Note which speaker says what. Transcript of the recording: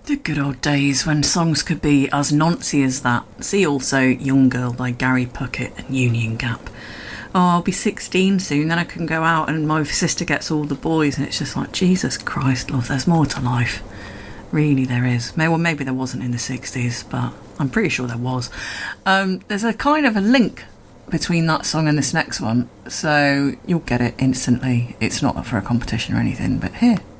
Speaker 1: The good old days when songs could be as noncy as that. See also Young Girl by Gary Puckett and Union Gap. Oh, I'll be 16 soon, then I can go out and my sister gets all the boys, and it's just like, Jesus Christ, love, there's more to life. Really, there is. Maybe there wasn't in the 60s, but I'm pretty sure there was. There's a kind of a link between that song and this next one, so you'll get it instantly. It's not for a competition or anything, but here.